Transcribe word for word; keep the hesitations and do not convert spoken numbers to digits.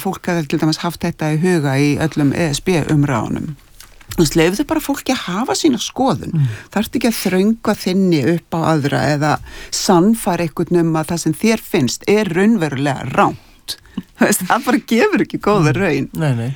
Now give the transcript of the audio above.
fólk hefði til dæmis haft þetta í huga í öllum E S B umræðunum. Þú veist, leyfðu bara fólki að hafa sína skoðun. Mm. Þarftu ekki að þrönga þinni upp á aðra eða sannfæra einhvern um að það sem þér finnst er raunverulega rangt. Það bara gefur ekki góða raun. Nei, nei.